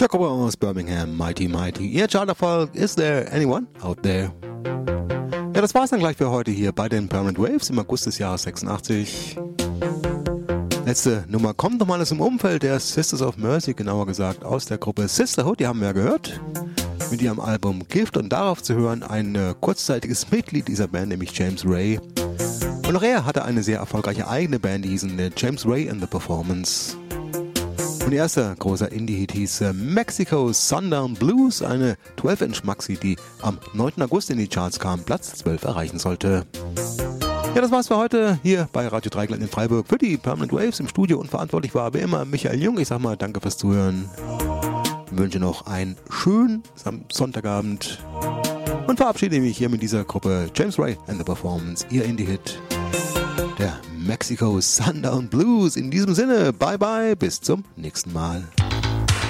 Der Gruppe aus Birmingham, Mighty Mighty. Ihr Charterfolg, Is There Anyone Out There? Ja, das war's dann gleich für heute hier bei den Permanent Waves im August des Jahres 86. Letzte Nummer kommt nochmal aus dem Umfeld der Sisters of Mercy, genauer gesagt aus der Gruppe Sisterhood, die haben wir ja gehört, mit ihrem Album Gift, und darauf zu hören ein kurzzeitiges Mitglied dieser Band, nämlich James Ray. Und auch er hatte eine sehr erfolgreiche eigene Band, die hießen James Ray and the Performance. Und ihr erster großer Indie-Hit hieß Mexico Sundown Blues, eine 12-Inch-Maxi, die am 9. August in die Charts kam, Platz 12 erreichen sollte. Ja, das war's für heute hier bei Radio Dreieckland in Freiburg. Für die Permanent Waves im Studio und verantwortlich war wie immer Michael Jung. Ich sag mal danke fürs Zuhören. Ich wünsche noch einen schönen Sonntagabend und verabschiede mich hier mit dieser Gruppe James Ray and the Performance, ihr Indie-Hit, der Mexico Sundown Blues. In diesem Sinne, bye bye, bis zum nächsten Mal.